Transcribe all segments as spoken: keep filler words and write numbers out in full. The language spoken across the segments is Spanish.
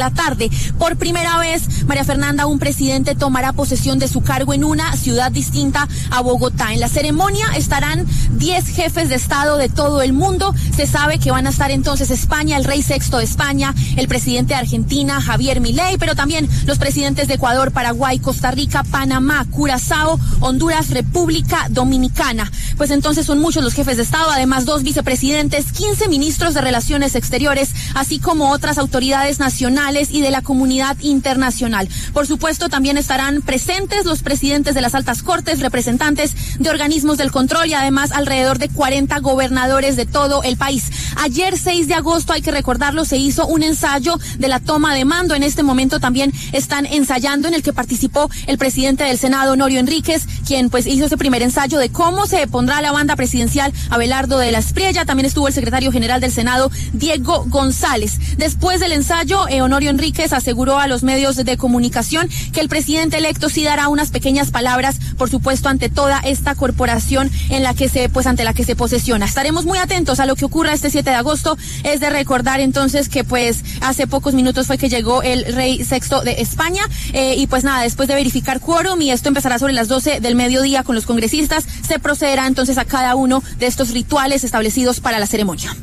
la tarde. Por primera vez, María Fernanda, un presidente tomará posesión de su cargo en una ciudad distinta a Bogotá. En la ceremonia estarán diez jefes de Estado de todo el mundo. Se sabe que van a estar entonces España, el rey sexto de España, el presidente de Argentina, Javier Milei, pero también los presidentes de Ecuador, Paraguay, Costa Rica, Panamá, Curazao, Honduras, República Dominicana. Pues entonces son muchos los jefes de Estado, además dos vicepresidentes, quince ministros de Relaciones Exteriores, así como otras autoridades nacionales y de la comunidad internacional. Por supuesto, también estarán presentes los presidentes de las altas cortes, representantes de organismos del control y además alrededor de cuarenta gobernadores de todo el país. Ayer, seis de agosto, hay que recordarlo, se hizo un ensayo de la toma de mando. En este momento también están ensayando, en el que participó el presidente del Senado, Honorio Enríquez, quien pues hizo ese primer ensayo de cómo se pondrá la banda presidencial, Abelardo de la Espriella. También estuvo el secretario general del Senado, Diego González. Después del ensayo, eh, Honorio Enríquez aseguró a los medios de comunicación que el presidente electo sí dará unas pequeñas palabras, por supuesto, ante toda esta corporación en la que se, pues ante la que se posesiona. Estaremos muy atentos a lo que ocurra este siete de agosto. Es de recordar entonces que pues hace pocos minutos fue que llegó el rey sexto de España, eh, y pues nada, después de verificar quórum, y esto empezará sobre las doce del mediodía con los congresistas, se procederá entonces a cada uno de estos rituales establecidos para la ceremonia.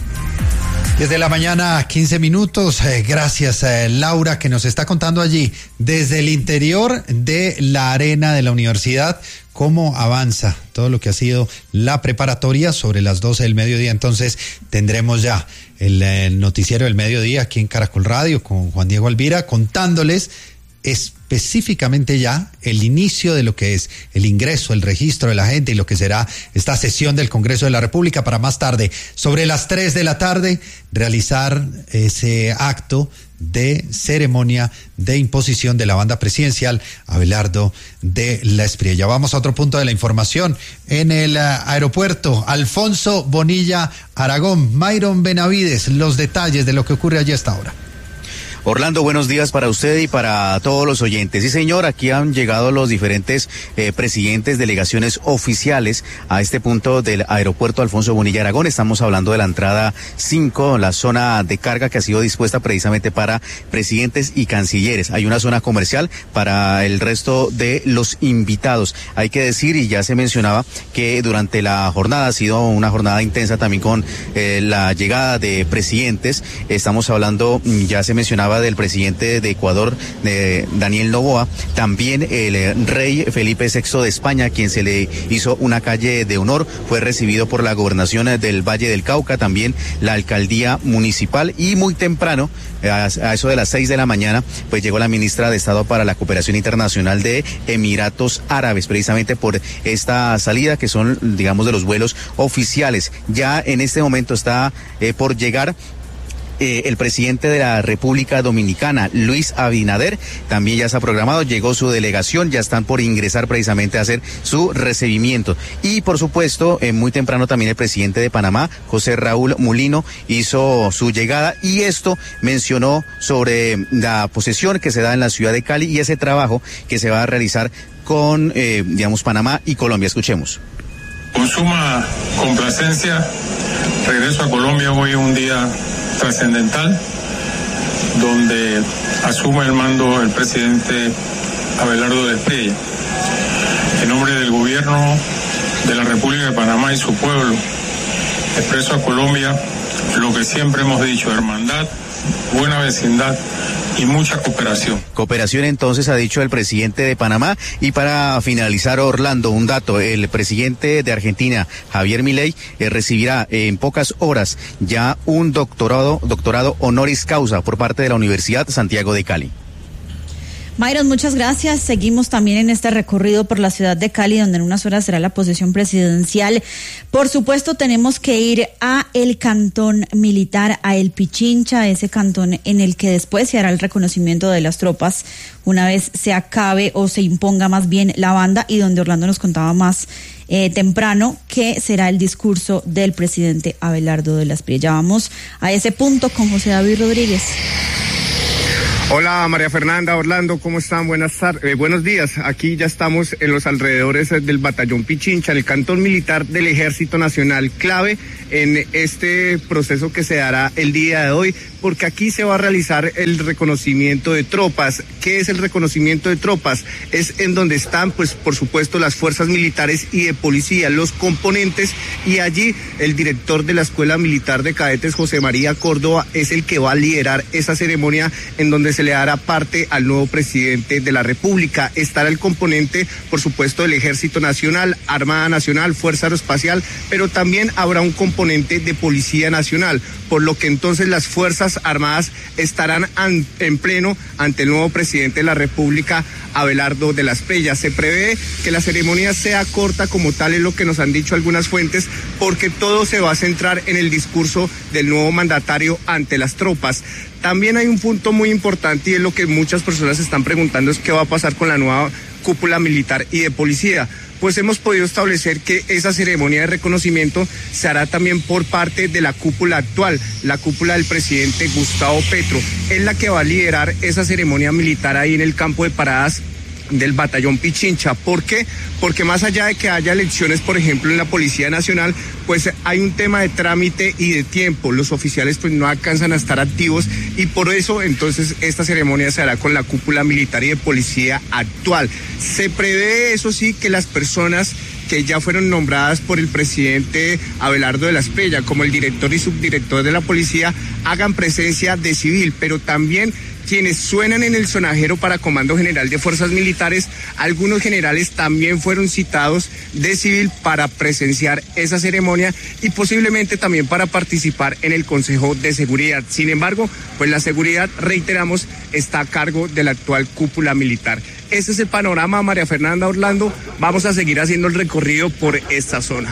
Desde la mañana, quince minutos. Eh, gracias, eh, Laura, que nos está contando allí, desde el interior de la arena de la universidad, cómo avanza todo lo que ha sido la preparatoria. Sobre las doce del mediodía, entonces, tendremos ya el, el noticiero del mediodía aquí en Caracol Radio con Juan Diego Alvira, contándoles específicamente ya el inicio de lo que es el ingreso, el registro de la gente y lo que será esta sesión del Congreso de la República, para más tarde, sobre las tres de la tarde, realizar ese acto de ceremonia de imposición de la banda presidencial, Abelardo de la Espriella. Vamos a otro punto de la información. En el uh, aeropuerto Alfonso Bonilla Aragón, Mayron Benavides, los detalles de lo que ocurre allí hasta ahora. Orlando, buenos días para usted y para todos los oyentes. Sí, señor, aquí han llegado los diferentes eh, presidentes, delegaciones oficiales a este punto del aeropuerto Alfonso Bonilla Aragón. Estamos hablando de la entrada cinco, la zona de carga que ha sido dispuesta precisamente para presidentes y cancilleres. Hay una zona comercial para el resto de los invitados. Hay que decir, y ya se mencionaba, que durante la jornada ha sido una jornada intensa también con eh, la llegada de presidentes. Estamos hablando, ya se mencionaba, del presidente de Ecuador, de Daniel Noboa, también el rey Felipe sexto de España, quien se le hizo una calle de honor, fue recibido por la gobernación del Valle del Cauca, también la alcaldía municipal, y muy temprano, a, a eso de las seis de la mañana, pues llegó la ministra de Estado para la Cooperación Internacional de Emiratos Árabes, precisamente por esta salida, que son, digamos, de los vuelos oficiales. Ya en este momento está eh, por llegar Eh, el presidente de la República Dominicana, Luis Abinader, también ya está programado, llegó su delegación, ya están por ingresar precisamente a hacer su recibimiento. Y por supuesto, eh, muy temprano también el presidente de Panamá, José Raúl Mulino, hizo su llegada, y esto mencionó sobre la posesión que se da en la ciudad de Cali y ese trabajo que se va a realizar con, eh, digamos, Panamá y Colombia. Escuchemos. Con suma complacencia, regreso a Colombia hoy, un día trascendental, donde asume el mando el presidente Abelardo de la Espriella. En nombre del gobierno de la República de Panamá y su pueblo, expreso a Colombia lo que siempre hemos dicho: hermandad, buena vecindad y mucha cooperación. Cooperación, entonces, ha dicho el presidente de Panamá. Y para finalizar, Orlando, un dato: el presidente de Argentina, Javier Milei, eh, recibirá en pocas horas ya un doctorado, doctorado honoris causa por parte de la Universidad Santiago de Cali. Mayron, muchas gracias. Seguimos también en este recorrido por la ciudad de Cali, donde en unas horas será la posesión presidencial. Por supuesto, tenemos que ir a el cantón militar, a El Pichincha, ese cantón en el que después se hará el reconocimiento de las tropas una vez se acabe o se imponga más bien la banda, y donde Orlando nos contaba más eh, temprano que será el discurso del presidente Abelardo de la Espriella. Vamos a ese punto con José David Rodríguez. Hola María Fernanda, Orlando, ¿cómo están? Buenas tardes, eh, buenos días. Aquí ya estamos en los alrededores del batallón Pichincha, en el cantón militar del Ejército Nacional, clave en este proceso que se dará el día de hoy, porque aquí se va a realizar el reconocimiento de tropas. ¿Qué es el reconocimiento de tropas? Es en donde están, pues, por supuesto, las fuerzas militares y de policía, los componentes, y allí el director de la Escuela Militar de Cadetes, José María Córdoba, es el que va a liderar esa ceremonia en donde se le dará parte al nuevo presidente de la República. Estará el componente, por supuesto, del Ejército Nacional, Armada Nacional, Fuerza Aeroespacial, pero también habrá un componente de Policía Nacional, por lo que entonces las Fuerzas Armadas estarán an, en pleno ante el nuevo presidente de la República, Abelardo de las Preyas. Se prevé que la ceremonia sea corta, como tal es lo que nos han dicho algunas fuentes, porque todo se va a centrar en el discurso del nuevo mandatario ante las tropas. También hay un punto muy importante y es lo que muchas personas están preguntando, es qué va a pasar con la nueva cúpula militar y de policía. Pues hemos podido establecer que esa ceremonia de reconocimiento se hará también por parte de la cúpula actual, la cúpula del presidente Gustavo Petro. Es la que va a liderar esa ceremonia militar ahí en el campo de paradas del batallón Pichincha. ¿Por qué? Porque más allá de que haya elecciones, por ejemplo, en la Policía Nacional, pues hay un tema de trámite y de tiempo. Los oficiales pues no alcanzan a estar activos y por eso entonces esta ceremonia se hará con la cúpula militar y de policía actual. Se prevé, eso sí, que las personas que ya fueron nombradas por el presidente Abelardo de las Preyas, como el director y subdirector de la policía, hagan presencia de civil, pero también quienes suenan en el sonajero para Comando General de Fuerzas Militares, algunos generales también fueron citados de civil para presenciar esa ceremonia y posiblemente también para participar en el Consejo de Seguridad. Sin embargo, pues la seguridad, reiteramos, está a cargo de la actual cúpula militar. Ese es el panorama, María Fernanda, Orlando. Vamos a seguir haciendo el recorrido por esta zona.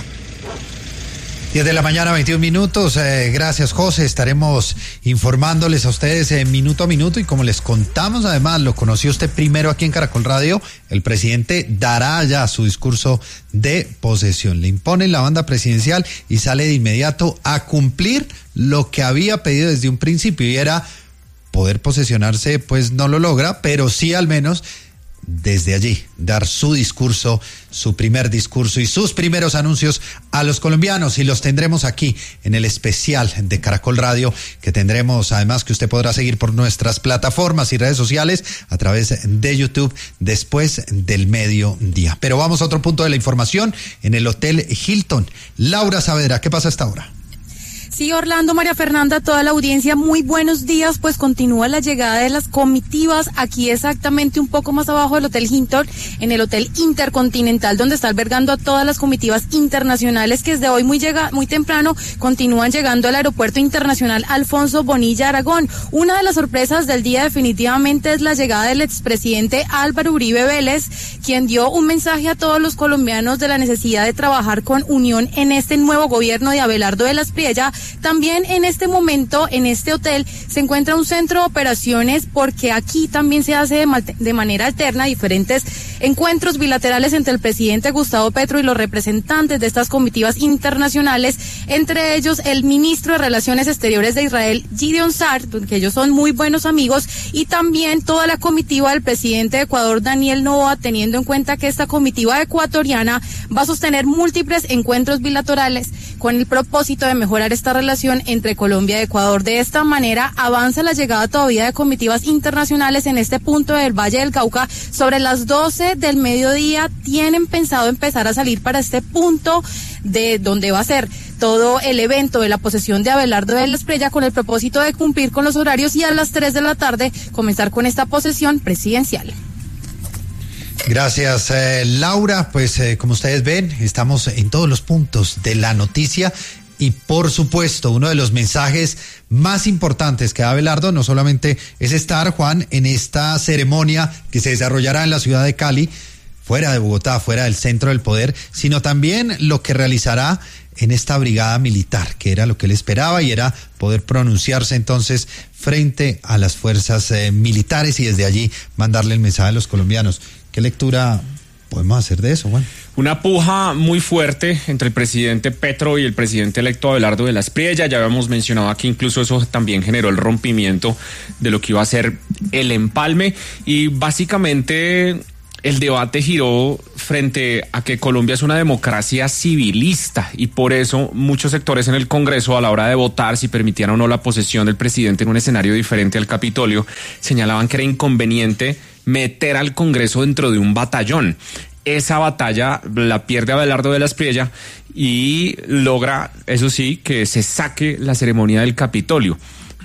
diez de la mañana, veintiún minutos. Eh, gracias, José. Estaremos informándoles a ustedes eh, minuto a minuto y como les contamos, además, lo conoció usted primero aquí en Caracol Radio, el presidente dará ya su discurso de posesión. Le imponen la banda presidencial y sale de inmediato a cumplir lo que había pedido desde un principio y era poder posesionarse, pues no lo logra, pero sí al menos desde allí dar su discurso, su primer discurso y sus primeros anuncios a los colombianos, y los tendremos aquí en el especial de Caracol Radio, que tendremos además, que usted podrá seguir por nuestras plataformas y redes sociales a través de YouTube después del mediodía. Pero vamos a otro punto de la información, en el Hotel Hilton. Laura Saavedra, ¿qué pasa a esta hora? Sí, Orlando, María Fernanda, toda la audiencia, muy buenos días. Pues continúa la llegada de las comitivas aquí exactamente un poco más abajo del Hotel Hilton, en el Hotel Intercontinental, donde está albergando a todas las comitivas internacionales que desde hoy muy llega, muy temprano continúan llegando al Aeropuerto Internacional Alfonso Bonilla Aragón. Una de las sorpresas del día definitivamente es la llegada del expresidente Álvaro Uribe Vélez, quien dio un mensaje a todos los colombianos de la necesidad de trabajar con unión en este nuevo gobierno de Abelardo de las Preyas. También en este momento, en este hotel, se encuentra un centro de operaciones, porque aquí también se hace de, de manera alterna diferentes encuentros bilaterales entre el presidente Gustavo Petro y los representantes de estas comitivas internacionales, entre ellos el ministro de Relaciones Exteriores de Israel, Gideon Sa'ar, que ellos son muy buenos amigos, y también toda la comitiva del presidente de Ecuador, Daniel Noboa, teniendo en cuenta que esta comitiva ecuatoriana va a sostener múltiples encuentros bilaterales con el propósito de mejorar esta relación entre Colombia y Ecuador. De esta manera avanza la llegada todavía de comitivas internacionales en este punto del Valle del Cauca. Sobre las doce del mediodía tienen pensado empezar a salir para este punto de donde va a ser todo el evento de la posesión de Abelardo de las Preyas, con el propósito de cumplir con los horarios y a las tres de la tarde comenzar con esta posesión presidencial. Gracias, eh, Laura. Pues eh, como ustedes ven, estamos en todos los puntos de la noticia. Y por supuesto, uno de los mensajes más importantes que da Abelardo no solamente es estar, Juan, en esta ceremonia que se desarrollará en la ciudad de Cali, fuera de Bogotá, fuera del centro del poder, sino también lo que realizará en esta brigada militar, que era lo que él esperaba, y era poder pronunciarse entonces frente a las fuerzas eh, militares y desde allí mandarle el mensaje a los colombianos. ¿Qué lectura podemos hacer de eso, Juan? Una puja muy fuerte entre el presidente Petro y el presidente electo Abelardo de las Preyas. Ya habíamos mencionado aquí, incluso eso también generó el rompimiento de lo que iba a ser el empalme, y básicamente el debate giró frente a que Colombia es una democracia civilista y por eso muchos sectores en el Congreso, a la hora de votar si permitían o no la posesión del presidente en un escenario diferente al Capitolio, señalaban que era inconveniente meter al Congreso dentro de un batallón. Esa batalla la pierde Abelardo de la Espriella y logra, eso sí, que se saque la ceremonia del Capitolio.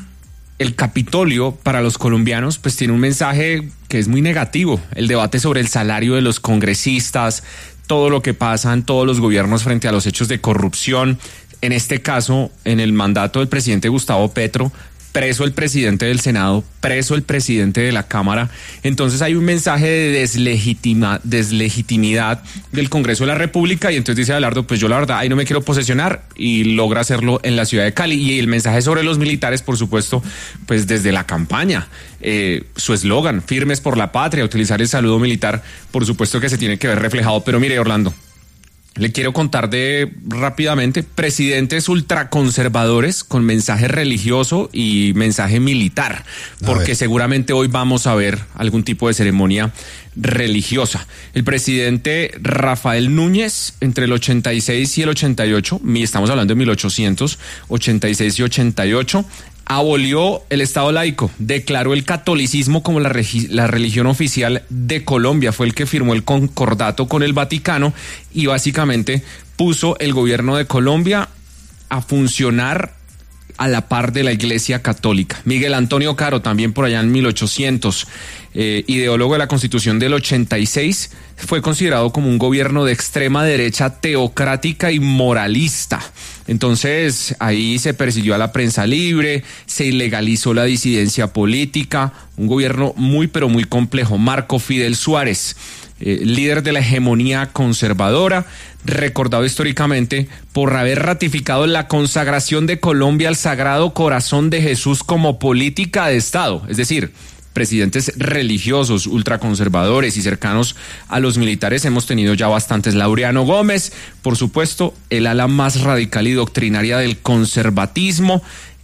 El Capitolio para los colombianos pues tiene un mensaje que es muy negativo, el debate sobre el salario de los congresistas, todo lo que pasa en todos los gobiernos frente a los hechos de corrupción, en este caso en el mandato del presidente Gustavo Petro, preso el presidente del Senado, preso el presidente de la Cámara. Entonces hay un mensaje de deslegitima, deslegitimidad del Congreso de la República y entonces dice Abelardo, pues yo la verdad ahí no me quiero posesionar y logra hacerlo en la ciudad de Cali. Y el mensaje sobre los militares, por supuesto, pues desde la campaña, eh, su eslogan, firmes por la patria, utilizar el saludo militar, por supuesto que se tiene que ver reflejado. Pero mire, Orlando, le quiero contar de rápidamente presidentes ultraconservadores con mensaje religioso y mensaje militar, porque seguramente hoy vamos a ver algún tipo de ceremonia religiosa. El presidente Rafael Núñez, entre el ochenta y seis y el ochenta y ocho, estamos hablando de mil ochocientos ochenta y seis y ochenta y ocho, abolió el Estado laico, declaró el catolicismo como la, regi- la religión oficial de Colombia, fue el que firmó el concordato con el Vaticano y básicamente puso el gobierno de Colombia a funcionar a la par de la Iglesia Católica. Miguel Antonio Caro, también por allá en mil ochocientos, eh, ideólogo de la Constitución del ochenta y seis, fue considerado como un gobierno de extrema derecha teocrática y moralista. Entonces ahí se persiguió a la prensa libre, se ilegalizó la disidencia política, un gobierno muy pero muy complejo. Marco Fidel Suárez, eh, líder de la hegemonía conservadora, recordado históricamente por haber ratificado la consagración de Colombia al Sagrado Corazón de Jesús como política de Estado, es decir, presidentes religiosos, ultraconservadores y cercanos a los militares hemos tenido ya bastantes. Laureano Gómez, por supuesto, el ala más radical y doctrinaria del conservatismo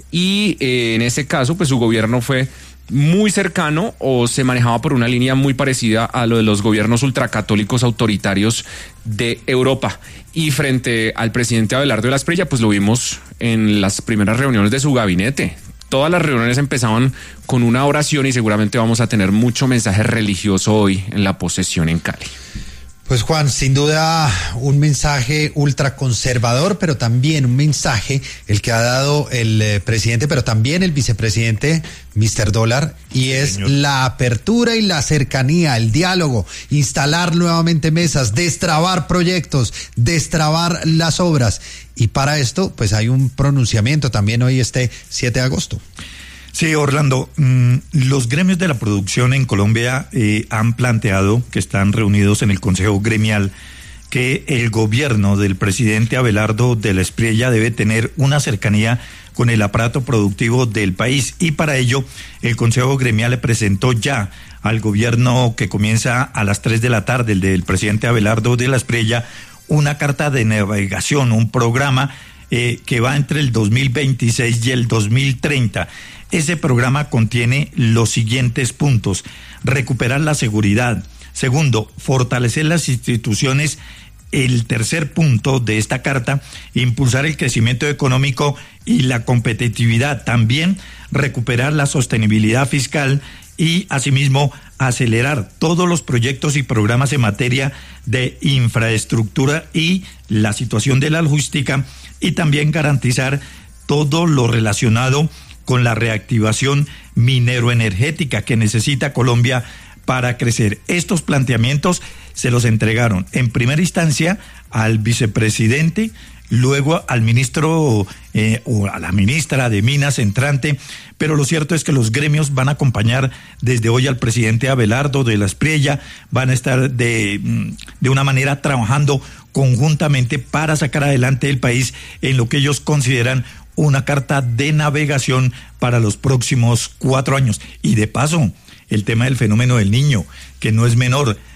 y eh, en ese caso pues su gobierno fue muy cercano o se manejaba por una línea muy parecida a lo de los gobiernos ultracatólicos autoritarios de Europa. Y frente al presidente Abelardo de la Espriella, pues lo vimos en las primeras reuniones de su gabinete. Todas las reuniones empezaban con una oración y seguramente vamos a tener mucho mensaje religioso hoy en la posesión en Cali. Pues Juan, sin duda un mensaje ultraconservador, pero también un mensaje el que ha dado el eh, presidente, pero también el vicepresidente mister Dólar, y es Señor. La apertura y la cercanía, el diálogo, instalar nuevamente mesas, destrabar proyectos, destrabar las obras. Y para esto, pues hay un pronunciamiento también hoy este siete de agosto. Sí, Orlando, mmm, los gremios de la producción en Colombia eh, han planteado que están reunidos en el Consejo Gremial que el gobierno del presidente Abelardo de la Espriella debe tener una cercanía con el aparato productivo del país y para ello el Consejo Gremial le presentó ya al gobierno que comienza a las tres de la tarde, el del presidente Abelardo de la Espriella, una carta de navegación, un programa eh, que va entre el dos mil veintiséis y el dos mil treinta. Ese programa contiene los siguientes puntos: recuperar la seguridad. Segundo, fortalecer las instituciones. El tercer punto de esta carta, impulsar el crecimiento económico y la competitividad. También recuperar la sostenibilidad fiscal y asimismo acelerar todos los proyectos y programas en materia de infraestructura y la situación de la logística y también garantizar todo lo relacionado con la reactivación mineroenergética que necesita Colombia para crecer. Estos planteamientos se los entregaron en primera instancia al vicepresidente, luego al ministro eh, o a la ministra de Minas entrante, pero lo cierto es que los gremios van a acompañar desde hoy al presidente Abelardo de la Espriella, van a estar de, de una manera trabajando conjuntamente para sacar adelante el país en lo que ellos consideran una carta de navegación para los próximos cuatro años. Y de paso, el tema del fenómeno del Niño, que no es menor,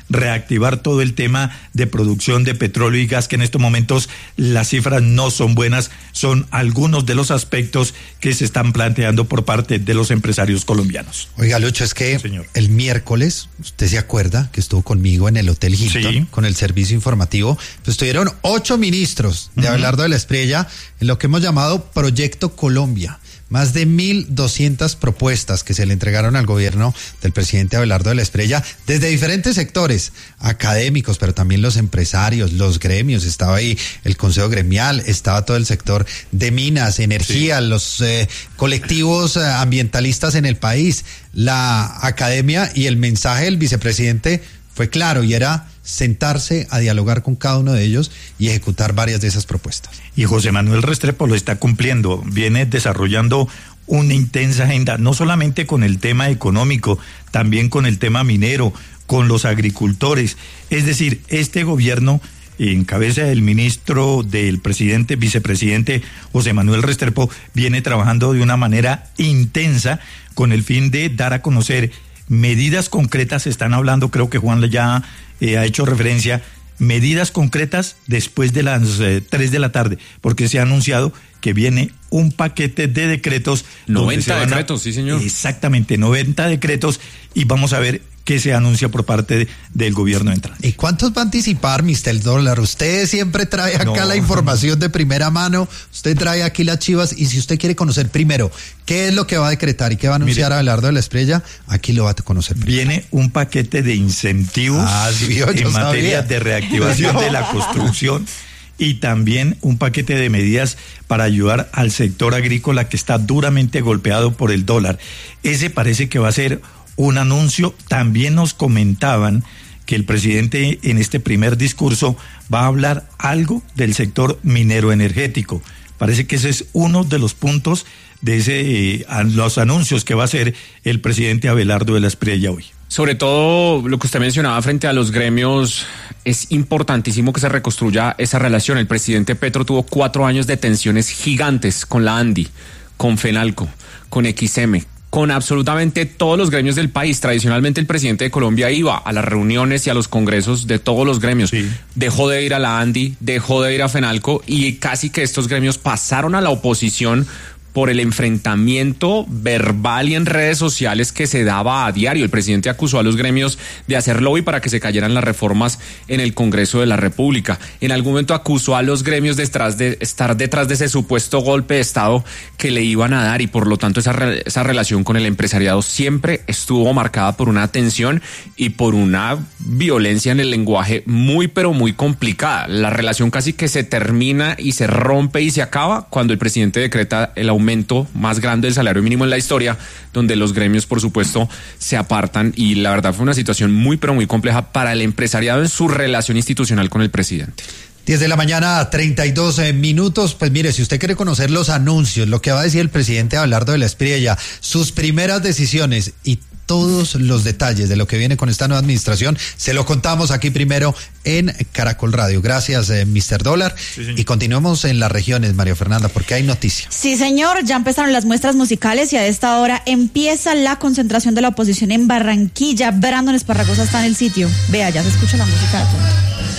reactivar todo el tema de producción de petróleo y gas, que en estos momentos las cifras no son buenas, son algunos de los aspectos que se están planteando por parte de los empresarios colombianos. Oiga, Lucho, es que Señor. el miércoles, usted se acuerda que estuvo conmigo en el Hotel Hilton, Sí. con el servicio informativo, pues estuvieron ocho ministros de Uh-huh. Abelardo de la Espriella en lo que hemos llamado Proyecto Colombia. Más de mil doscientas propuestas que se le entregaron al gobierno del presidente Abelardo de la Espriella desde diferentes sectores académicos, pero también los empresarios, los gremios. Estaba ahí el Consejo Gremial, estaba todo el sector de minas, energía, sí. los eh, colectivos eh, ambientalistas en el país, la academia, y el mensaje del vicepresidente fue claro y era sentarse a dialogar con cada uno de ellos y ejecutar varias de esas propuestas. Y José Manuel Restrepo lo está cumpliendo, viene desarrollando una intensa agenda, no solamente con el tema económico, también con el tema minero, con los agricultores. Es decir, este gobierno, en cabeza del ministro del presidente, vicepresidente José Manuel Restrepo, viene trabajando de una manera intensa con el fin de dar a conocer medidas concretas. Se están hablando, creo que Juan ya eh, ha hecho referencia, medidas concretas después de las eh, tres de la tarde, porque se ha anunciado que viene un paquete de decretos. noventa decretos, a, sí señor. Exactamente, noventa decretos, y vamos a ver qué se anuncia por parte de, del gobierno entrante. ¿Y cuántos va a anticipar, mister Dólar? Usted siempre trae acá no. la información de primera mano, usted trae aquí las chivas, y si usted quiere conocer primero qué es lo que va a decretar y qué va a anunciar Abelardo de la Espriella, aquí lo va a conocer primero. Viene un paquete de incentivos ah, sí, yo, yo en sabía. materia de reactivación de la construcción, y también un paquete de medidas para ayudar al sector agrícola que está duramente golpeado por el dólar. Ese parece que va a ser un anuncio. También nos comentaban que el presidente en este primer discurso va a hablar algo del sector minero energético. Parece que ese es uno de los puntos de ese eh, los anuncios que va a hacer el presidente Abelardo de la Espriella hoy. Sobre todo lo que usted mencionaba frente a los gremios, es importantísimo que se reconstruya esa relación. El presidente Petro tuvo cuatro años de tensiones gigantes con la ANDI, con FENALCO, con X M, con absolutamente todos los gremios del país. Tradicionalmente el presidente de Colombia iba a las reuniones y a los congresos de todos los gremios. Sí. Dejó de ir a la ANDI, dejó de ir a FENALCO, y casi que estos gremios pasaron a la oposición por el enfrentamiento verbal y en redes sociales que se daba a diario. El presidente acusó a los gremios de hacer lobby para que se cayeran las reformas en el Congreso de la República. En algún momento acusó a los gremios de estar, de estar detrás de ese supuesto golpe de Estado que le iban a dar, y por lo tanto esa, re, esa relación con el empresariado siempre estuvo marcada por una tensión y por una violencia en el lenguaje muy pero muy complicada. La relación casi que se termina y se rompe y se acaba cuando el presidente decreta el aumento aumento más grande del salario mínimo en la historia, donde los gremios por supuesto se apartan, y la verdad fue una situación muy pero muy compleja para el empresariado en su relación institucional con el presidente. diez de la mañana, treinta y dos minutos. Pues mire, si usted quiere conocer los anuncios, lo que va a decir el presidente Abelardo de la Espriella, sus primeras decisiones y todos los detalles de lo que viene con esta nueva administración, se lo contamos aquí primero en Caracol Radio. Gracias, eh, mister Dólar. Sí, y continuemos en las regiones, María Fernanda, porque hay noticias. Sí, señor, ya empezaron las muestras musicales y a esta hora empieza la concentración de la oposición en Barranquilla. Brandon Esparragosa está en el sitio. Vea, ya se escucha la música de fondo.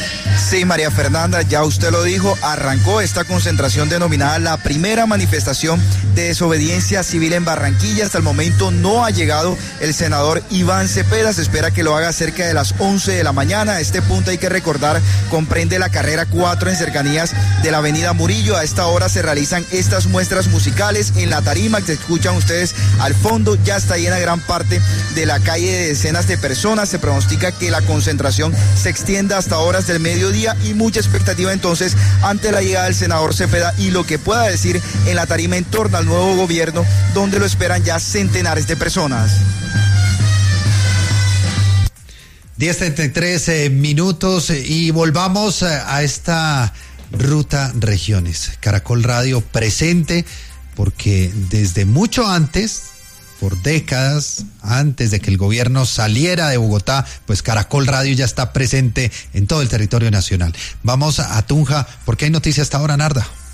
Sí, María Fernanda, ya usted lo dijo, arrancó esta concentración denominada la primera manifestación de desobediencia civil en Barranquilla. Hasta el momento no ha llegado el senador Iván Cepeda, se espera que lo haga cerca de las once de la mañana. Este punto, hay que recordar, comprende la carrera cuatro en cercanías de la avenida Murillo. A esta hora se realizan estas muestras musicales en la tarima que escuchan ustedes al fondo. Ya está llena gran parte de la calle de decenas de personas. Se pronostica que la concentración se extienda hasta horas del mediodía, y mucha expectativa entonces ante la llegada del senador Cepeda y lo que pueda decir en la tarima en torno al nuevo gobierno, donde lo esperan ya centenares de personas. diez treinta y tres eh, minutos y volvamos a, a esta ruta regiones. Caracol Radio presente, porque desde mucho antes, por décadas, antes de que el gobierno saliera de Bogotá, pues Caracol Radio ya está presente en todo el territorio nacional. Vamos a Tunja, porque hay noticias hasta ahora, Narda.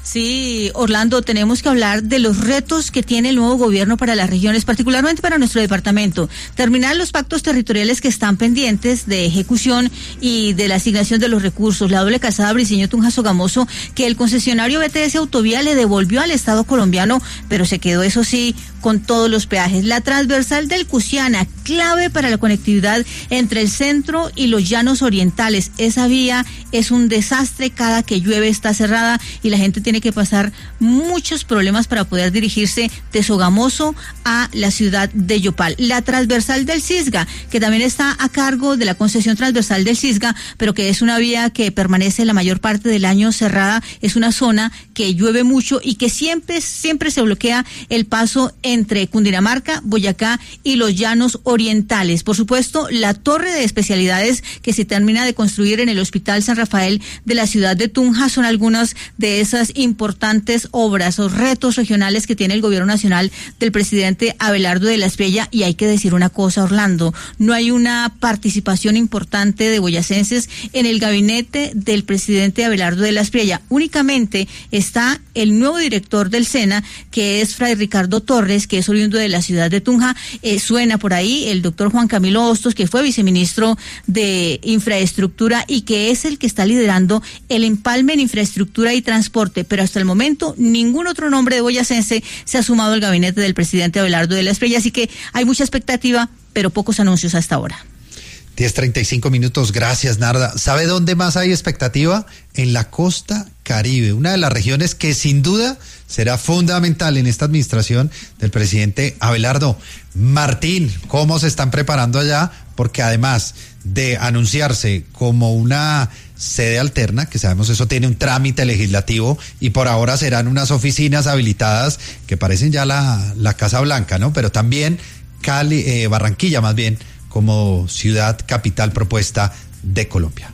Sí, Orlando, tenemos que hablar de los retos que tiene el nuevo gobierno para las regiones, particularmente para nuestro departamento. Terminar los pactos territoriales que están pendientes de ejecución y de la asignación de los recursos. La doble calzada Briceño-Tunja Sogamoso, que el concesionario B T S Autovía le devolvió al Estado colombiano, pero se quedó, eso sí, con todos los peajes. La transversal del Cusiana, clave para la conectividad entre el centro y los llanos orientales. Esa vía es un desastre, cada que llueve está cerrada y la gente tiene que pasar muchos problemas para poder dirigirse de Sogamoso a la ciudad de Yopal. La transversal del Cisga, que también está a cargo de la concesión transversal del Cisga, pero que es una vía que permanece la mayor parte del año cerrada, es una zona que llueve mucho y que siempre, siempre se bloquea el paso entre Cundinamarca, Boyacá y los llanos orientales. Por supuesto, la torre de especialidades que se termina de construir en el Hospital San Rafael de la ciudad de Tunja son algunas de esas importantes obras o retos regionales que tiene el gobierno nacional del presidente Abelardo de la Espriella. Y hay que decir una cosa, Orlando, no hay una participación importante de boyacenses en el gabinete del presidente Abelardo de la Espriella. Únicamente está el nuevo director del SENA, que es Fray Ricardo Torres, que es oriundo de la ciudad de Tunja. Eh, suena por ahí el doctor Juan Camilo Hostos, que fue viceministro de Infraestructura y que es el que está liderando el empalme en infraestructura y transporte, pero hasta el momento ningún otro nombre de boyacense se ha sumado al gabinete del presidente Abelardo de la Espriella, así que hay mucha expectativa, pero pocos anuncios hasta ahora. diez treinta y cinco minutos, gracias Narda. ¿Sabe dónde más hay expectativa? En la costa Caribe, una de las regiones que sin duda será fundamental en esta administración del presidente Abelardo. Martín, ¿cómo se están preparando allá? Porque además de anunciarse como una sede alterna, que sabemos eso tiene un trámite legislativo y por ahora serán unas oficinas habilitadas que parecen ya la, la Casa Blanca, ¿no? Pero también Cali, eh, Barranquilla más bien, como ciudad capital propuesta de Colombia.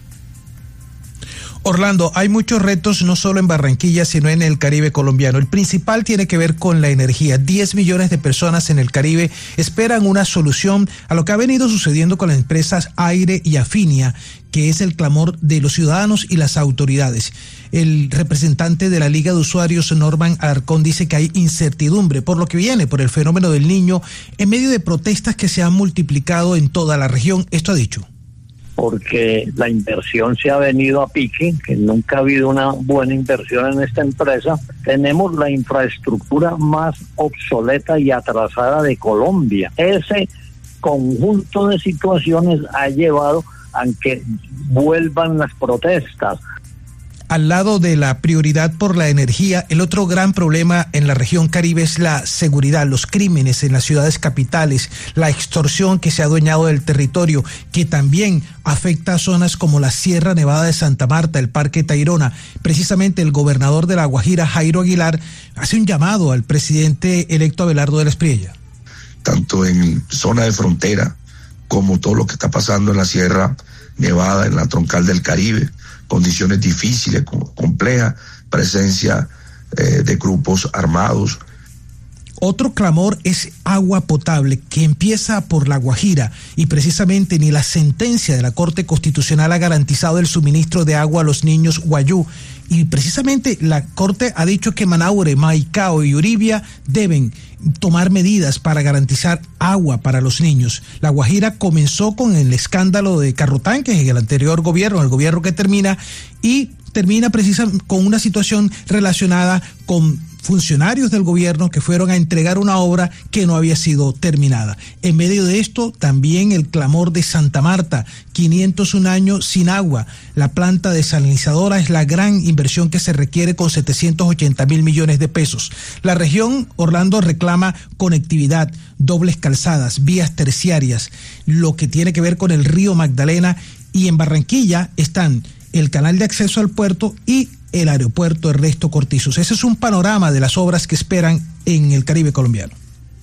Orlando, hay muchos retos no solo en Barranquilla, sino en el Caribe colombiano. El principal tiene que ver con la energía. diez millones de personas en el Caribe esperan una solución a lo que ha venido sucediendo con las empresas Aire y Afinia, que es el clamor de los ciudadanos y las autoridades. El representante de la Liga de Usuarios, Norman Alarcón, dice que hay incertidumbre por lo que viene, por el fenómeno del Niño, en medio de protestas que se han multiplicado en toda la región. Esto ha dicho. Porque la inversión se ha venido a pique, que nunca ha habido una buena inversión en esta empresa. Tenemos la infraestructura más obsoleta y atrasada de Colombia. Ese conjunto de situaciones ha llevado a que vuelvan las protestas. Al lado de la prioridad por la energía, el otro gran problema en la región Caribe es la seguridad, los crímenes en las ciudades capitales, la extorsión que se ha adueñado del territorio, que también afecta a zonas como la Sierra Nevada de Santa Marta, el Parque Tayrona. Precisamente el gobernador de La Guajira, Jairo Aguilar, hace un llamado al presidente electo Abelardo de la Espriella. Tanto en zona de frontera como todo lo que está pasando en la Sierra Nevada, en la troncal del Caribe, condiciones difíciles, complejas, presencia eh, de grupos armados. Otro clamor es agua potable, que empieza por La Guajira, y precisamente ni la sentencia de la Corte Constitucional ha garantizado el suministro de agua a los niños guayú. Y precisamente la Corte ha dicho que Manaure, Maicao y Uribia deben tomar medidas para garantizar agua para los niños. La Guajira comenzó con el escándalo de Carrotanques en el anterior gobierno, el gobierno que termina, y termina precisamente con una situación relacionada con funcionarios del gobierno que fueron a entregar una obra que no había sido terminada. En medio de esto, también el clamor de Santa Marta, quinientos un años sin agua. La planta desalinizadora es la gran inversión que se requiere con setecientos ochenta mil millones de pesos. La región, Orlando, reclama conectividad, dobles calzadas, vías terciarias, lo que tiene que ver con el río Magdalena, y en Barranquilla están el canal de acceso al puerto y el aeropuerto Ernesto Cortizos. Ese es un panorama de las obras que esperan en el Caribe colombiano.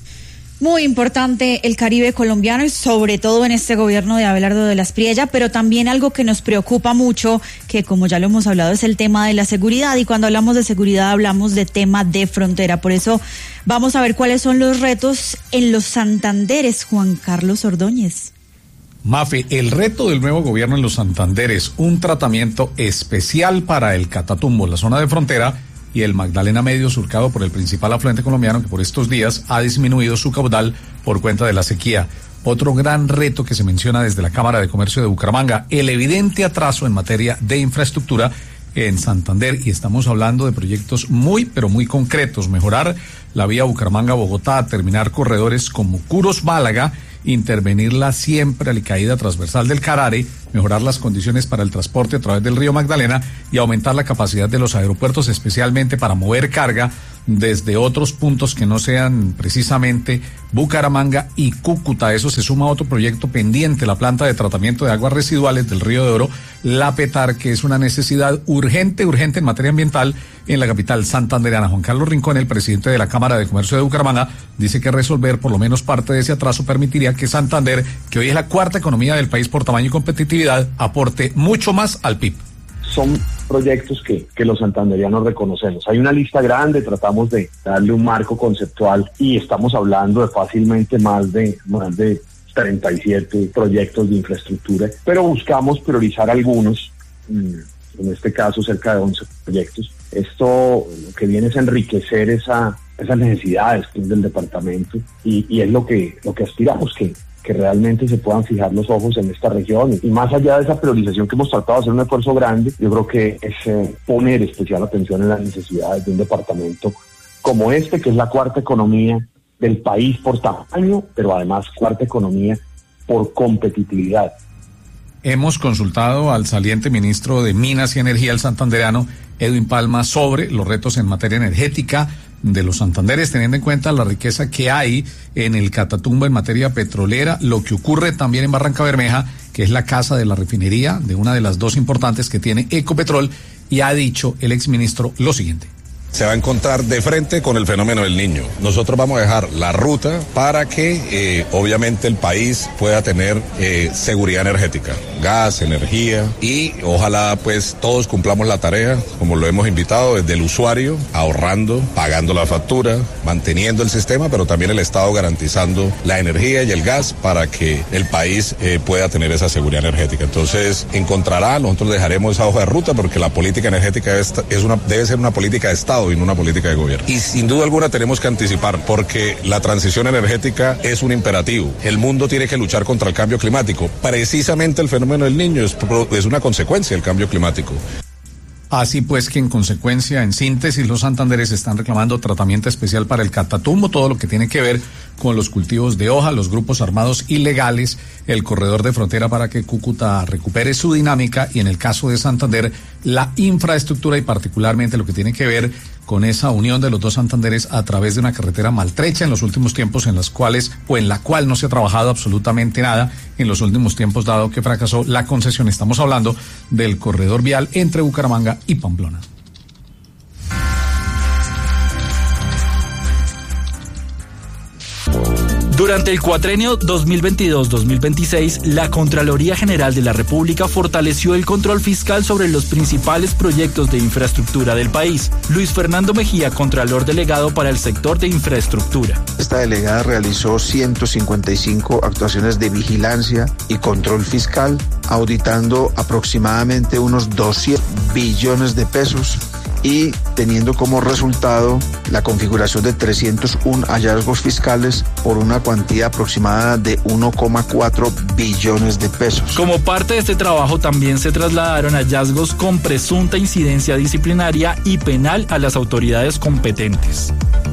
Muy importante el Caribe colombiano y sobre todo en este gobierno de Abelardo de la Espriella, pero también algo que nos preocupa mucho, que como ya lo hemos hablado, es el tema de la seguridad, y cuando hablamos de seguridad hablamos de tema de frontera. Por eso vamos a ver cuáles son los retos en los Santanderes. Juan Carlos Ordóñez. Mafe, el reto del nuevo gobierno en los Santanderes, un tratamiento especial para el Catatumbo, la zona de frontera, y el Magdalena Medio, surcado por el principal afluente colombiano, que por estos días ha disminuido su caudal por cuenta de la sequía. Otro gran reto que se menciona desde la Cámara de Comercio de Bucaramanga, el evidente atraso en materia de infraestructura en Santander, y estamos hablando de proyectos muy, pero muy concretos: mejorar la vía Bucaramanga-Bogotá, terminar corredores como Curos-Málaga, intervenir la siempre alicaída transversal del Carare, mejorar las condiciones para el transporte a través del río Magdalena y aumentar la capacidad de los aeropuertos, especialmente para mover carga desde otros puntos que no sean precisamente Bucaramanga y Cúcuta. Eso se suma a otro proyecto pendiente, la planta de tratamiento de aguas residuales del Río de Oro, la PETAR, que es una necesidad urgente, urgente en materia ambiental en la capital santandereana. Juan Carlos Rincón, el presidente de la Cámara de Comercio de Bucaramanga, dice que resolver por lo menos parte de ese atraso permitiría que Santander, que hoy es la cuarta economía del país por tamaño y competitividad, aporte mucho más al P I B. Son proyectos que, que los santandereanos reconocemos. Hay una lista grande, tratamos de darle un marco conceptual y estamos hablando de fácilmente más de, más de treinta y siete proyectos de infraestructura, pero buscamos priorizar algunos, en este caso cerca de once proyectos. Esto lo que viene es enriquecer esa, esas necesidades del departamento y, y es lo que, lo que aspiramos, que que realmente se puedan fijar los ojos en esta región. Y más allá de esa priorización que hemos tratado de hacer un esfuerzo grande, yo creo que es eh, poner especial atención en las necesidades de un departamento como este, que es la cuarta economía del país por tamaño, pero además cuarta economía por competitividad. Hemos consultado al saliente ministro de Minas y Energía, el santandereano Edwin Palma, sobre los retos en materia energética de los santanderes, teniendo en cuenta la riqueza que hay en el Catatumbo en materia petrolera, lo que ocurre también en Barranca Bermeja, que es la casa de la refinería de una de las dos importantes que tiene Ecopetrol, y ha dicho el exministro lo siguiente. Se va a encontrar de frente con el fenómeno del Niño. Nosotros vamos a dejar la ruta para que eh, obviamente el país pueda tener eh, seguridad energética, gas, energía, y ojalá pues todos cumplamos la tarea como lo hemos invitado, desde el usuario, ahorrando, pagando la factura, manteniendo el sistema, pero también el Estado garantizando la energía y el gas para que el país eh, pueda tener esa seguridad energética. Entonces encontrará, nosotros dejaremos esa hoja de ruta porque la política energética es, es una, debe ser una política de Estado y no una política de gobierno. Y sin duda alguna tenemos que anticipar, porque la transición energética es un imperativo. El mundo tiene que luchar contra el cambio climático. Precisamente el fenómeno del Niño es, es una consecuencia del cambio climático. Así pues que en consecuencia, en síntesis, los santanderes están reclamando tratamiento especial para el Catatumbo, todo lo que tiene que ver con los cultivos de hoja, los grupos armados ilegales, el corredor de frontera para que Cúcuta recupere su dinámica y en el caso de Santander, la infraestructura y particularmente lo que tiene que ver con esa unión de los dos Santanderes a través de una carretera maltrecha en los últimos tiempos, en las cuales o en la cual no se ha trabajado absolutamente nada en los últimos tiempos, dado que fracasó la concesión. Estamos hablando del corredor vial entre Bucaramanga y Pamplona. Durante el cuatrenio dos mil veintidós dos mil veintiséis, la Contraloría General de la República fortaleció el control fiscal sobre los principales proyectos de infraestructura del país. Luis Fernando Mejía, Contralor Delegado para el sector de infraestructura. Esta delegada realizó ciento cincuenta y cinco actuaciones de vigilancia y control fiscal, auditando aproximadamente unos doscientos billones de pesos y teniendo como resultado la configuración de trescientos uno hallazgos fiscales por una cuantía aproximada de uno coma cuatro billones de pesos. Como parte de este trabajo también se trasladaron hallazgos con presunta incidencia disciplinaria y penal a las autoridades competentes.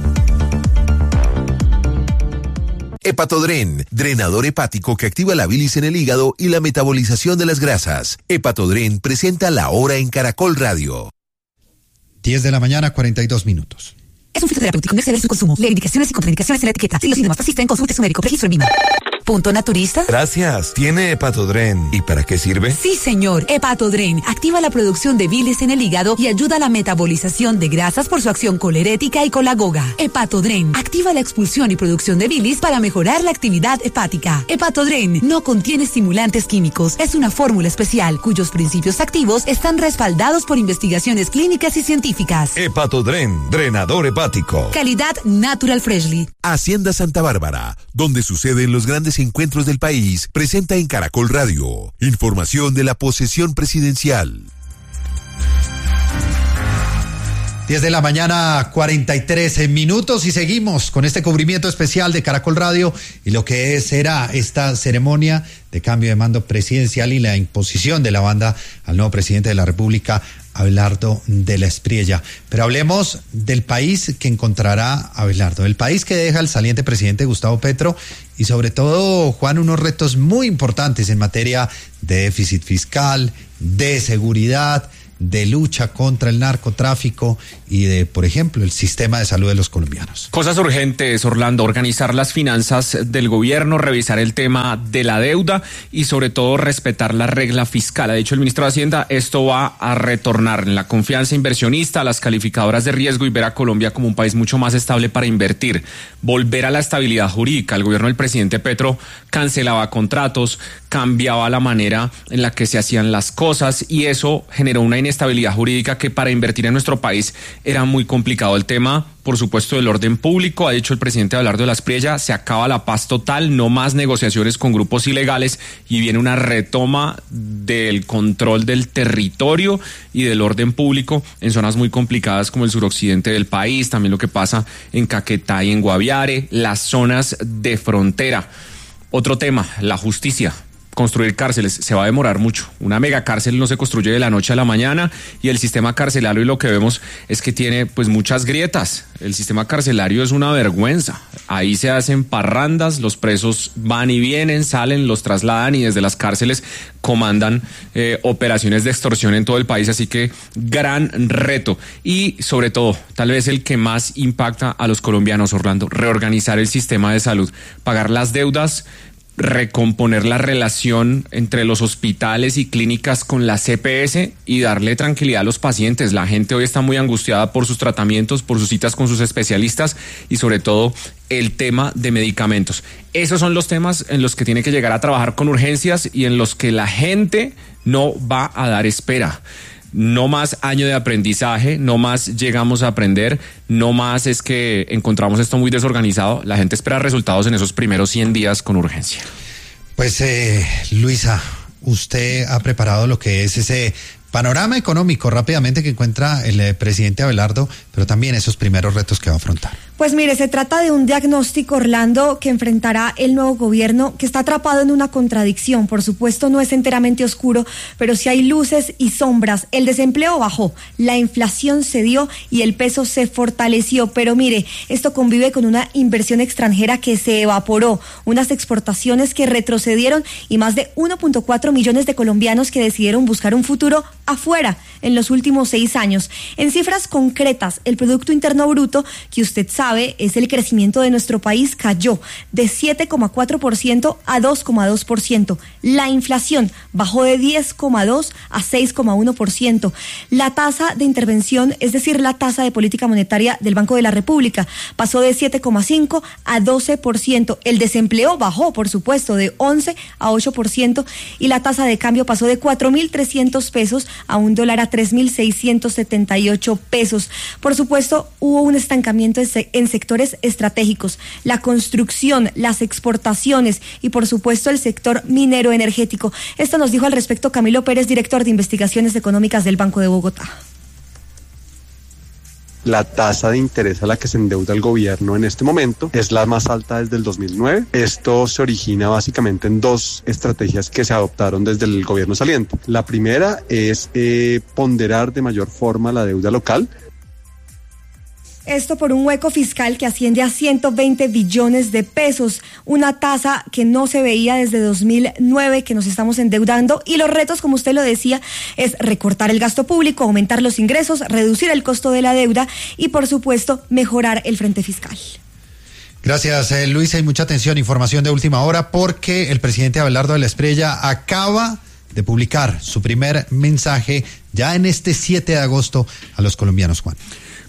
Hepatodren, drenador hepático que activa la bilis en el hígado y la metabolización de las grasas. Hepatodren presenta La Hora en Caracol Radio. diez de la mañana, cuarenta y dos minutos. Es un fitoterapéutico, no exceder su consumo. Lee indicaciones y contraindicaciones en la etiqueta. Si los síntomas persisten, consulte a su médico. Registro en Vima. ¿Punto naturista? Gracias. Tiene Hepatodren. ¿Y para qué sirve? Sí, señor. Hepatodren activa la producción de bilis en el hígado y ayuda a la metabolización de grasas por su acción colerética y colagoga. Hepatodren activa la expulsión y producción de bilis para mejorar la actividad hepática. Hepatodren no contiene estimulantes químicos. Es una fórmula especial cuyos principios activos están respaldados por investigaciones clínicas y científicas. Hepatodren, drenador hepático. Calidad Natural Freshly. Hacienda Santa Bárbara, donde suceden los grandes encuentros del país, presenta en Caracol Radio información de la posesión presidencial. diez de la mañana, cuarenta y tres minutos, y seguimos con este cubrimiento especial de Caracol Radio y lo que será esta ceremonia de cambio de mando presidencial y la imposición de la banda al nuevo presidente de la República, Abelardo de la Espriella. Pero hablemos del país que encontrará Abelardo, el país que deja el saliente presidente Gustavo Petro y sobre todo, Juan, unos retos muy importantes en materia de déficit fiscal, de seguridad, de lucha contra el narcotráfico y de, por ejemplo, el sistema de salud de los colombianos. Cosas urgentes, Orlando: organizar las finanzas del gobierno, revisar el tema de la deuda y sobre todo respetar la regla fiscal. Ha dicho el ministro de Hacienda, esto va a retornar en la confianza inversionista, a las calificadoras de riesgo y ver a Colombia como un país mucho más estable para invertir. Volver a la estabilidad jurídica. El gobierno del presidente Petro cancelaba contratos, cambiaba la manera en la que se hacían las cosas y eso generó una inestabilidad jurídica que para invertir en nuestro país era muy complicado. El tema, por supuesto, del orden público, ha dicho el presidente Abelardo de la Espriella, se acaba la paz total, no más negociaciones con grupos ilegales y viene una retoma del control del territorio y del orden público en zonas muy complicadas como el suroccidente del país, también lo que pasa en Caquetá y en Guaviare, las zonas de frontera. Otro tema, la justicia. Construir cárceles se va a demorar mucho. Una megacárcel no se construye de la noche a la mañana y el sistema carcelario, y lo que vemos es que tiene pues muchas grietas. El sistema carcelario es una vergüenza. Ahí se hacen parrandas, los presos van y vienen, salen, los trasladan y desde las cárceles comandan eh, operaciones de extorsión en todo el país. Así que gran reto. Y sobre todo, tal vez el que más impacta a los colombianos, Orlando, reorganizar el sistema de salud, pagar las deudas, recomponer la relación entre los hospitales y clínicas con la C P S y darle tranquilidad a los pacientes. La gente hoy está muy angustiada por sus tratamientos, por sus citas con sus especialistas y sobre todo el tema de medicamentos. Esos son los temas en los que tiene que llegar a trabajar con urgencias y en los que la gente no va a dar espera. No más año de aprendizaje, no más llegamos a aprender, no más es que encontramos esto muy desorganizado. La gente espera resultados en esos primeros cien días con urgencia. Pues, eh, Luisa, usted ha preparado lo que es ese panorama económico rápidamente que encuentra el eh, presidente Abelardo, pero también esos primeros retos que va a afrontar. Pues mire, se trata de un diagnóstico, Orlando, que enfrentará el nuevo gobierno, que está atrapado en una contradicción. Por supuesto, no es enteramente oscuro, pero sí hay luces y sombras. El desempleo bajó, la inflación cedió y el peso se fortaleció. Pero mire, esto convive con una inversión extranjera que se evaporó, unas exportaciones que retrocedieron y más de uno punto cuatro millones de colombianos que decidieron buscar un futuro afuera en los últimos seis años. En cifras concretas, el Producto Interno Bruto, que usted sabe es el crecimiento de nuestro país, cayó de siete coma cuatro por ciento a dos coma dos por ciento. La inflación bajó de diez coma dos a seis coma uno por ciento. La tasa de intervención, es decir, la tasa de política monetaria del Banco de la República, pasó de siete coma cinco a doce por ciento. El desempleo bajó, por supuesto, de once a ocho por ciento y la tasa de cambio pasó de cuatro mil trescientos pesos a un dólar a tres mil seiscientos setenta y ocho pesos. Por supuesto, hubo un estancamiento en sectores estratégicos, la construcción, las exportaciones y por supuesto el sector minero energético. Esto nos dijo al respecto Camilo Pérez, director de Investigaciones Económicas del Banco de Bogotá. La tasa de interés a la que se endeuda el gobierno en este momento es la más alta desde el dos mil nueve. Esto se origina básicamente en dos estrategias que se adoptaron desde el gobierno saliente. La primera es eh, ponderar de mayor forma la deuda local. Esto por un hueco fiscal que asciende a ciento veinte billones de pesos, una tasa que no se veía desde dos mil nueve, que nos estamos endeudando, y los retos, como usted lo decía, es recortar el gasto público, aumentar los ingresos, reducir el costo de la deuda y, por supuesto, mejorar el frente fiscal. Gracias, eh, Luisa, y mucha atención, información de última hora, porque el presidente Abelardo de la Espriella acaba de publicar su primer mensaje ya en este siete de agosto a los colombianos, Juan.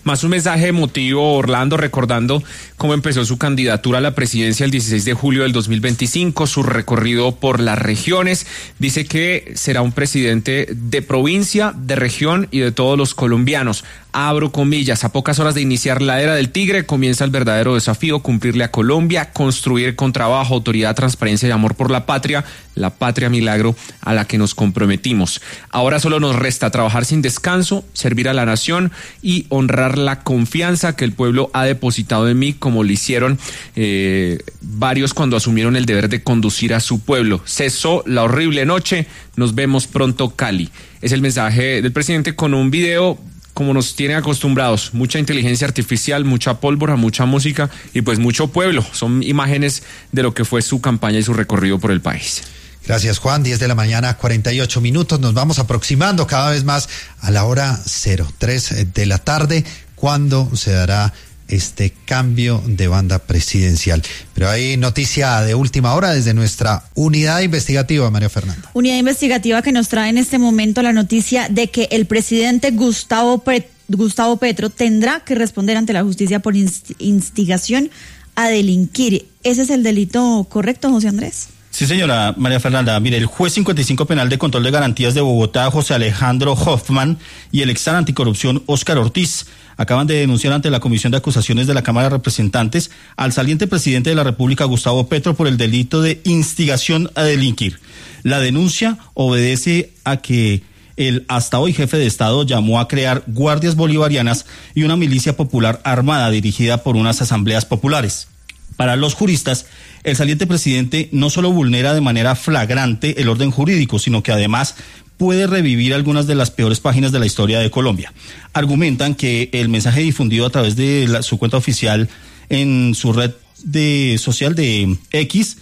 Más un mensaje emotivo, Orlando, recordando cómo empezó su candidatura a la presidencia el dieciséis de julio del dos mil veinticinco, su recorrido por las regiones. Dice que será un presidente de provincia, de región y de todos los colombianos. Abro comillas, a pocas horas de iniciar la era del tigre comienza el verdadero desafío, cumplirle a Colombia, construir con trabajo, autoridad, transparencia y amor por la patria, la patria milagro a la que nos comprometimos. Ahora solo nos resta trabajar sin descanso, servir a la nación y honrar la confianza que el pueblo ha depositado en mí, como lo hicieron eh, varios cuando asumieron el deber de conducir a su pueblo. Cesó la horrible noche, nos vemos pronto, Cali. Es el mensaje del presidente con un video como nos tienen acostumbrados, mucha inteligencia artificial, mucha pólvora, mucha música y pues mucho pueblo. Son imágenes de lo que fue su campaña y su recorrido por el país. Gracias, Juan. diez de la mañana, cuarenta y ocho minutos. Nos vamos aproximando cada vez más a la hora cero tres de la tarde, cuando se dará este cambio de banda presidencial. Pero hay noticia de última hora desde nuestra unidad investigativa, María Fernanda. Unidad investigativa que nos trae en este momento la noticia de que el presidente Gustavo, Pe- Gustavo Petro tendrá que responder ante la justicia por inst- instigación a delinquir. ¿Ese es el delito correcto, José Andrés? Sí, señora María Fernanda. Mire, el juez cincuenta y cinco penal de control de garantías de Bogotá, José Alejandro Hoffman, y el ex anticorrupción Óscar Ortiz acaban de denunciar ante la Comisión de Acusaciones de la Cámara de Representantes al saliente presidente de la República, Gustavo Petro, por el delito de instigación a delinquir. La denuncia obedece a que el hasta hoy jefe de Estado llamó a crear guardias bolivarianas y una milicia popular armada dirigida por unas asambleas populares. Para los juristas, el saliente presidente no solo vulnera de manera flagrante el orden jurídico, sino que además puede revivir algunas de las peores páginas de la historia de Colombia. Argumentan que el mensaje difundido a través de la, su cuenta oficial en su red de, social de X,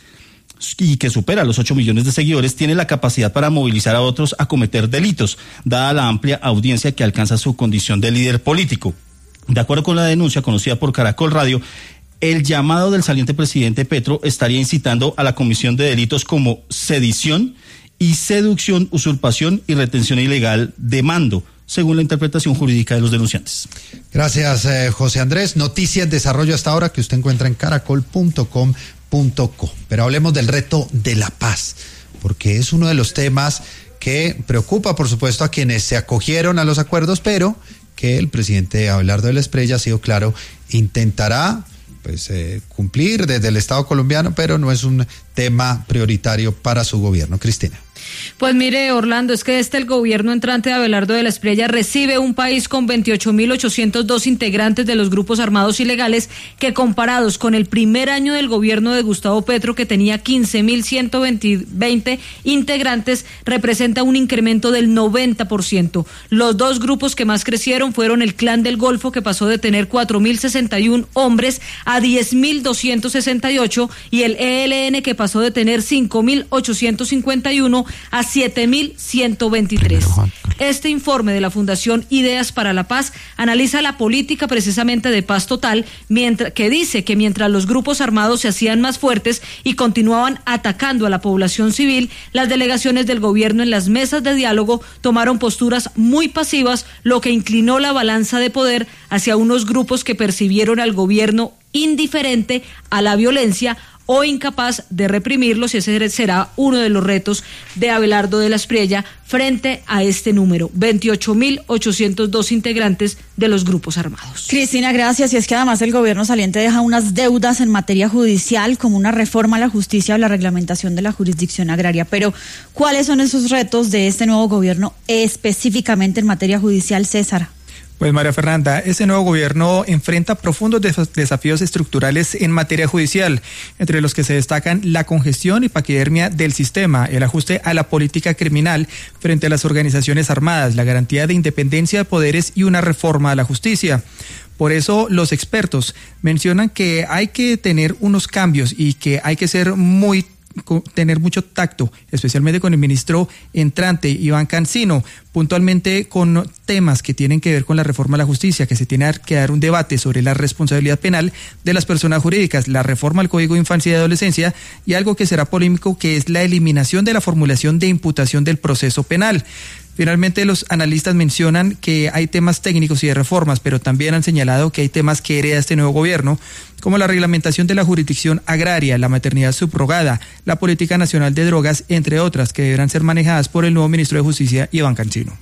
y que supera los ocho millones de seguidores, tiene la capacidad para movilizar a otros a cometer delitos, dada la amplia audiencia que alcanza su condición de líder político. De acuerdo con la denuncia conocida por Caracol Radio, el llamado del saliente presidente Petro estaría incitando a la comisión de delitos como sedición y seducción, usurpación y retención ilegal de mando, según la interpretación jurídica de los denunciantes. Gracias, eh, José Andrés. Noticias, desarrollo hasta ahora que usted encuentra en caracol punto com punto co. Pero hablemos del reto de la paz, porque es uno de los temas que preocupa, por supuesto, a quienes se acogieron a los acuerdos, pero que el presidente Abelardo de la Espriella ha sido claro, intentará pues eh, cumplir desde el Estado colombiano, pero no es un tema prioritario para su gobierno. Cristina. Pues mire, Orlando, es que este el gobierno entrante de Abelardo de la Espriella recibe un país con veintiocho mil ochocientos dos integrantes de los grupos armados ilegales, que comparados con el primer año del gobierno de Gustavo Petro, que tenía quince mil ciento veinte integrantes, representa un incremento del noventa por ciento. Los dos grupos que más crecieron fueron el Clan del Golfo, que pasó de tener cuatro mil sesenta y uno hombres a diez mil doscientos sesenta y ocho, y el E L N, que pasó de tener cinco mil ochocientos cincuenta y uno a siete mil ciento veintitrés. Este informe de la Fundación Ideas para la Paz analiza la política precisamente de paz total, mientras que dice que mientras los grupos armados se hacían más fuertes y continuaban atacando a la población civil, las delegaciones del gobierno en las mesas de diálogo tomaron posturas muy pasivas, lo que inclinó la balanza de poder hacia unos grupos que percibieron al gobierno indiferente a la violencia o incapaz de reprimirlos, y ese será uno de los retos de Abelardo de la Espriella frente a este número, veintiocho mil ochocientos dos integrantes de los grupos armados. Cristina, gracias. Y es que además el gobierno saliente deja unas deudas en materia judicial, como una reforma a la justicia o la reglamentación de la jurisdicción agraria. Pero, ¿cuáles son esos retos de este nuevo gobierno específicamente en materia judicial, César? Pues María Fernanda, ese nuevo gobierno enfrenta profundos desafíos estructurales en materia judicial, entre los que se destacan la congestión y paquidermia del sistema, el ajuste a la política criminal frente a las organizaciones armadas, la garantía de independencia de poderes y una reforma a la justicia. Por eso los expertos mencionan que hay que tener unos cambios y que hay que ser muy tener mucho tacto, especialmente con el ministro entrante, Iván Cancino, puntualmente con temas que tienen que ver con la reforma a la justicia, que se tiene que dar un debate sobre la responsabilidad penal de las personas jurídicas, la reforma al Código de Infancia y Adolescencia, y algo que será polémico, que es la eliminación de la formulación de imputación del proceso penal. Finalmente, los analistas mencionan que hay temas técnicos y de reformas, pero también han señalado que hay temas que hereda este nuevo gobierno, como la reglamentación de la jurisdicción agraria, la maternidad subrogada, la política nacional de drogas, entre otras, que deberán ser manejadas por el nuevo ministro de Justicia, Iván Cancino.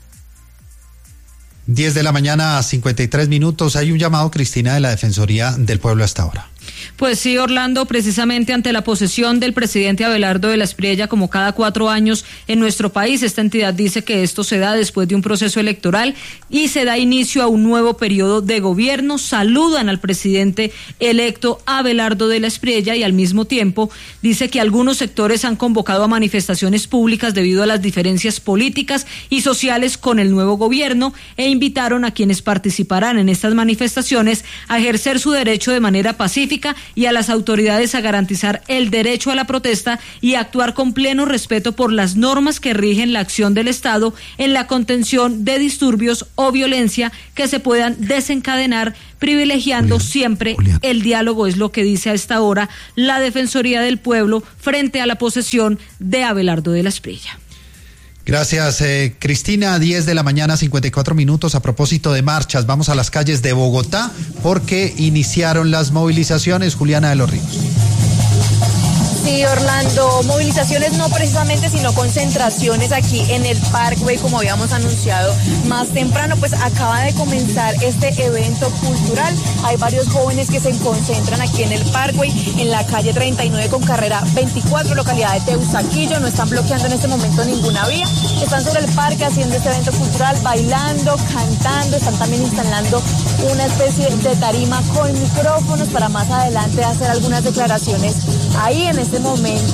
diez de la mañana, cincuenta y tres minutos. Hay un llamado, Cristina, de la Defensoría del Pueblo hasta ahora. Pues sí, Orlando, precisamente ante la posesión del presidente Abelardo de la Espriella como cada cuatro años en nuestro país, esta entidad dice que esto se da después de un proceso electoral y se da inicio a un nuevo periodo de gobierno. Saludan al presidente electo Abelardo de la Espriella y al mismo tiempo dice que algunos sectores han convocado a manifestaciones públicas debido a las diferencias políticas y sociales con el nuevo gobierno e invitaron a quienes participarán en estas manifestaciones a ejercer su derecho de manera pacífica y a las autoridades a garantizar el derecho a la protesta y actuar con pleno respeto por las normas que rigen la acción del Estado en la contención de disturbios o violencia que se puedan desencadenar, privilegiando Julián, siempre Julián. el diálogo, es lo que dice a esta hora la Defensoría del Pueblo frente a la posesión de Abelardo de la Espriella. Gracias, eh, Cristina. diez de la mañana, cincuenta y cuatro minutos. A propósito de marchas, vamos a las calles de Bogotá porque iniciaron las movilizaciones. Juliana de los Ríos. Sí, Orlando, movilizaciones no precisamente, sino concentraciones aquí en el Parkway, como habíamos anunciado más temprano, pues acaba de comenzar este evento cultural. Hay varios jóvenes que se concentran aquí en el Parkway, en la calle treinta y nueve con carrera veinticuatro, localidad de Teusaquillo. No están bloqueando en este momento ninguna vía. Están sobre el parque haciendo este evento cultural, bailando, cantando. Están también instalando una especie de tarima con micrófonos para más adelante hacer algunas declaraciones ahí en este momento.